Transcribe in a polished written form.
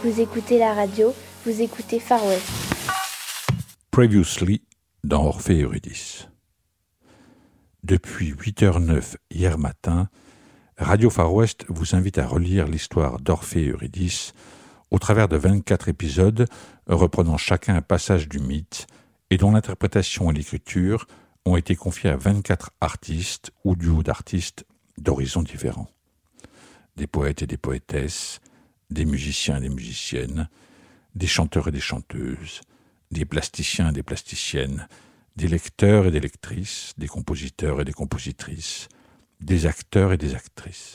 Vous écoutez la radio, vous écoutez Far West. Previously dans Orphée et Eurydice. Depuis 8h09 hier matin, Radio Far West vous invite à relire l'histoire d'Orphée et Eurydice au travers de 24 épisodes reprenant chacun un passage du mythe et dont l'interprétation et l'écriture ont été confiés à 24 artistes ou duos d'artistes d'horizons différents. Des poètes et des poétesses, des musiciens et des musiciennes, des chanteurs et des chanteuses, des plasticiens et des plasticiennes, des lecteurs et des lectrices, des compositeurs et des compositrices, des acteurs et des actrices.